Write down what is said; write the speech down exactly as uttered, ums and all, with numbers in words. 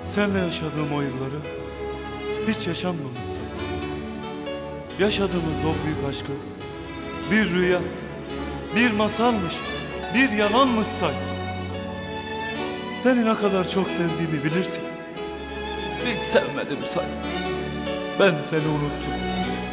Senle yaşadığım o yılları hiç yaşanmamışsa, yaşadığımız o büyük aşkı bir rüya, bir masalmış, bir yalanmış say. Seni ne kadar çok sevdiğimi bilirsin. Hiç sevmedim say. Ben seni unuttum.